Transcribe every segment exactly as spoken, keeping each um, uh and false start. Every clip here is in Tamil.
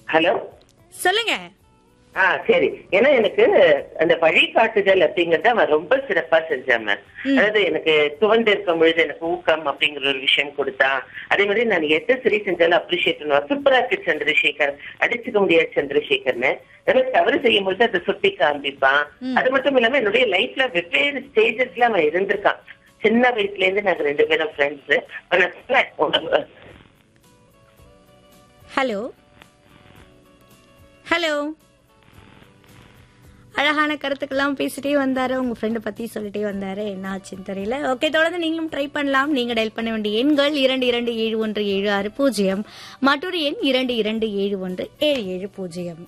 ஹலோ, சொல்லுங்க. ஆ சரி. ஏன்னா எனக்கு அந்த வழிகாட்டுதல் அப்படிங்கறத அவன் ரொம்ப சிறப்பா செஞ்சான் மேம். அதாவது எனக்கு துவண்டு இருக்கும் பொழுது எனக்கு ஊக்கம் அப்படிங்கிற ஒரு விஷயம் கொடுத்தான். அதே மாதிரி நான் எது சரி செஞ்சாலும் அப்ரிஷியேட் பண்ணுவேன். சூப்பரா இருக்கு சந்திரசேகர், அடிச்சுக்க முடியாது சந்திரசேகர்னு. ஏதாவது தவறு செய்யும் பொழுது அதை சுட்டி காண்பிப்பான். அது மட்டும் இல்லாம என்னுடைய லைஃப்ல வெவ்வேறு ஸ்டேஜஸ்ல அவன் இருந்திருக்கான். சின்ன வயசுல இருந்து நாங்க ரெண்டு பேரும் ஃப்ரெண்ட்ஸ். ஹலோ ஹலோ அழகான கருத்துக்கெல்லாம் பேசிட்டே வந்தாரு. உங்க ஃப்ரெண்ட் பத்தி சொல்லிட்டே வந்தாரு. என்ன ஆச்சுன்னு தெரியல. ஓகே, தொடர்ந்து நீங்களும் ட்ரை பண்ணலாம். நீங்க டயல் பண்ண வேண்டிய எண்கள் இரண்டு இரண்டு ஏழு ஒன்று ஏழு ஆறு பூஜ்ஜியம், மற்றொரு எண் இரண்டு இரண்டு ஏழு ஒன்று ஏழு ஏழு பூஜ்ஜியம்.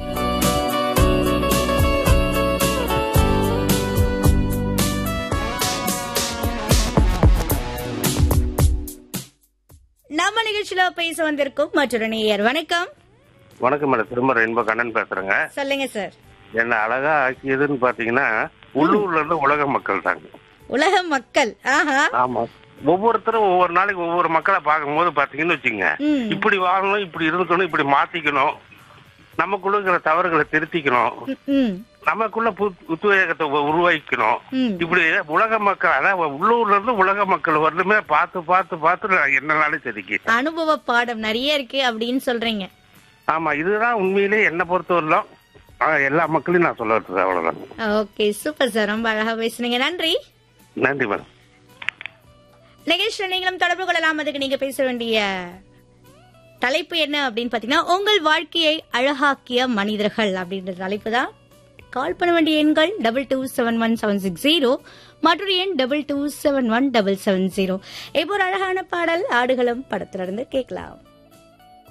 நம்ம நிகழ்ச்சியில பேச வந்திருக்கும் மற்றொரு நேயர். வணக்கம். வணக்கம் மேடம், திரும்ப ரெயின்போ கண்ணன் பேசுறேங்க. சொல்லுங்க சார். என்ன அழகா ஆக்கியதுன்னு பாத்தீங்கன்னா உள்ளூர்ல இருந்து உலக மக்கள் தாங்க. உலக மக்கள். ஆஹா. ஆமா, ஒவ்வொருத்தரும் ஒவ்வொரு நாளைக்கு ஒவ்வொரு மக்களை பார்க்கும் போது பாத்தீங்கன்னு வச்சுங்க, இப்படி வாழணும், இப்படி இருக்கணும், இப்படி மாத்திக்கணும், நமக்குள்ள இருக்கிற தவறுகளை திருத்திக்கணும், நமக்குள்ள உத்வேகத்தை உருவாக்கணும். இப்படி உலக மக்கள், அதாவது உள்ளூர்ல இருந்து உலக மக்கள் வரலுமே பார்த்து பார்த்து பார்த்து என்னனாலும் தெரிவிக்கு அனுபவ பாடம் நிறைய இருக்கு அப்படின்னு சொல்றீங்க. ஆமா, இதுதான் உண்மையிலே என்ன பொறுத்தவரையிலும் எல்லா மக்களையும் நான் சொல்ல வச்சது. அவ்வளவுதான். ஓகே, சூப்பர் சார், ரொம்ப அழகா பேசுனீங்க. நன்றி. நன்றி மேடம். நிகழ்ச்சியில் நீங்களும் தொடர்பு கொள்ளலாம். அதுக்கு நீங்க பேச வேண்டிய தலைப்பு என்ன அப்படின்னு பாத்தீங்கன்னா, உங்கள் வாழ்க்கையை அழகாக்கிய மனிதர்கள் அப்படின்ற தலைப்பு தான். கால் பண்ண வேண்டிய எண்கள் double two seven one seven six zero, மற்றொரு எண் double two seven one double seven zero. இப்போ ஒரு அழகான பாடல் ஆடுகளம் படத்திலிருந்து கேட்கலாம்.